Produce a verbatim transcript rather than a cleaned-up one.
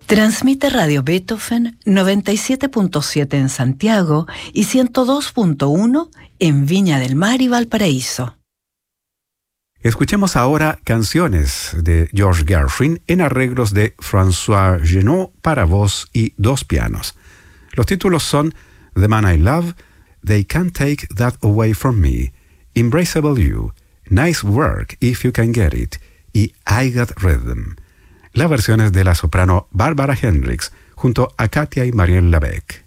Transmite Radio Beethoven noventa y siete punto siete en Santiago y ciento dos punto uno en Viña del Mar y Valparaíso. Escuchemos ahora canciones de George Gershwin en arreglos de François Genot para voz y dos pianos. Los títulos son The Man I Love, They Can't Take That Away From Me, Embraceable You, Nice Work If You Can Get It y I Got Rhythm. La versión es de la soprano Barbara Hendricks junto a Katia y Marielle Labec.